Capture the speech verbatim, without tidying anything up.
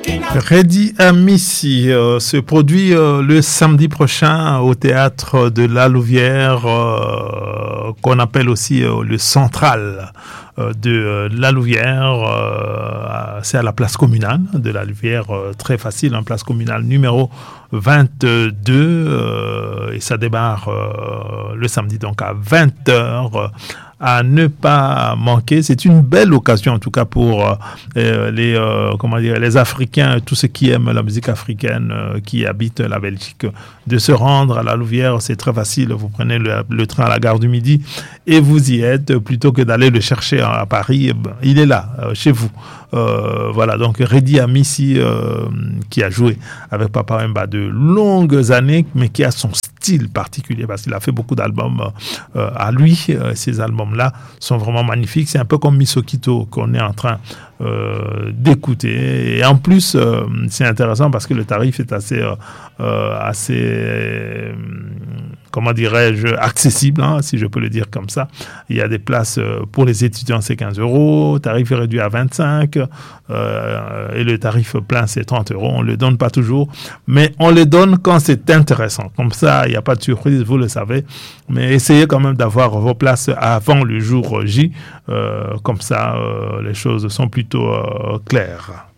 Redi Amissi euh, se produit euh, le samedi prochain au théâtre de La Louvière, euh, qu'on appelle aussi euh, le Central euh, de euh, La Louvière. Euh, c'est à la place communale de La Louvière, euh, très facile, en place communale numéro vingt-deux, euh, et ça démarre euh, le samedi donc à vingt heures. Euh, à ne pas manquer. C'est une belle occasion en tout cas pour euh, les euh, comment dire les Africains, tous ceux qui aiment la musique africaine, euh, qui habitent la Belgique, de se rendre à La Louvière. C'est très facile. Vous prenez le, le train à la gare du Midi et vous y êtes, plutôt que d'aller le chercher à Paris. Ben, il est là, euh, chez vous. Euh, voilà, donc Redi Amissi, euh, qui a joué avec Papa Wemba de longues années, mais qui a son style particulier parce qu'il a fait beaucoup d'albums euh, à lui. Euh, ces albums-là sont vraiment magnifiques. C'est un peu comme Misokito qu'on est en train euh, d'écouter. Et en plus, euh, c'est intéressant parce que le tarif est assez, euh, assez, euh, comment dirais-je, accessible, hein, si je peux le dire comme ça. Il y a des places euh, pour les étudiants, c'est quinze euros. Tarif est réduit à vingt-cinq. Euh, et le tarif plein, c'est trente euros. On ne le donne pas toujours, mais on le donne quand c'est intéressant. Comme ça, il n'y a pas de surprise, vous le savez. Mais essayez quand même d'avoir vos places avant le jour J. Euh, comme ça, euh, les choses sont plutôt euh, claires.